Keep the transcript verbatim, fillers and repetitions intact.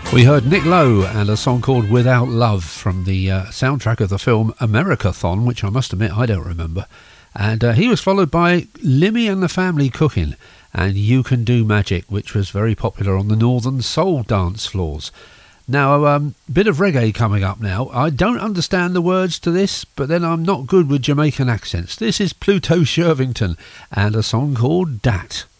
We heard Nick Lowe and a song called Without Love from the uh, soundtrack of the film Americathon, which I must admit I don't remember. And uh, he was followed by Limmy and the Family Cooking and You Can Do Magic, which was very popular on the Northern Soul dance floors. Now, a um, bit of reggae coming up now. I don't understand the words to this, but then I'm not good with Jamaican accents. This is Pluto Shervington and a song called Dat.